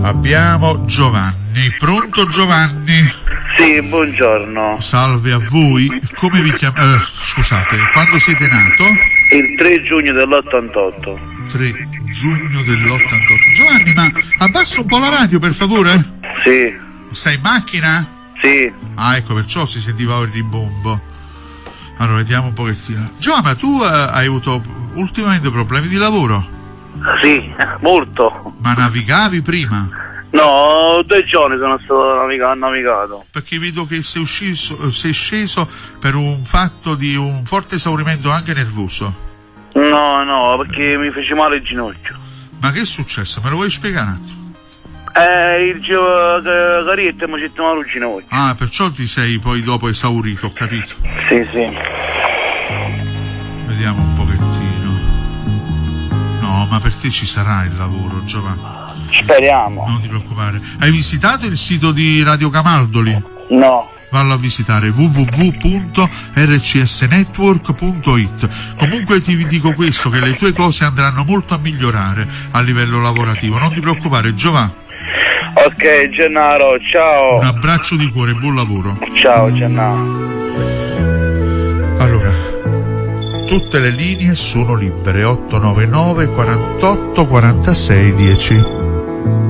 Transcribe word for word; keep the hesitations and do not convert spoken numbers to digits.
Abbiamo Giovanni. Pronto Giovanni? Sì, buongiorno. Salve a voi. Come vi chiamate? Eh, scusate, quando siete nato? Il tre giugno dell'ottantotto. tre giugno dell'ottantotto. Giovanni, ma abbassa un po' la radio per favore? Sì. Stai in macchina? Sì. Ah, ecco, perciò si sentiva il rimbombo. Allora, vediamo un pochettino. Giovanni, ma tu eh, hai avuto ultimamente problemi di lavoro? Sì, molto. Ma navigavi prima? No, due giorni sono stato navigato, navigato. Perché vedo che sei, uscito, sei sceso per un fatto di un forte esaurimento anche nervoso. No, no, perché mi fece male il ginocchio. Ma che è successo? Me lo vuoi spiegare un attimo? Eh, il carietto mi c'è male il ginocchio. Ah, perciò ti sei poi dopo esaurito, ho capito. Sì, sì. Vediamo un pochettino. No, ma per te ci sarà il lavoro, Giovanni. Speriamo. Non ti preoccupare. Hai visitato il sito di Radio Camaldoli? No. Vallo a visitare w w w punto r c s network punto i t. Comunque ti dico questo, che le tue cose andranno molto a migliorare a livello lavorativo. Non ti preoccupare, Giovanni. Ok, Gennaro, ciao. Un abbraccio di cuore, buon lavoro. Ciao, Gennaro. Allora, tutte le linee sono libere. otto nove nove quarantotto quarantasei dieci.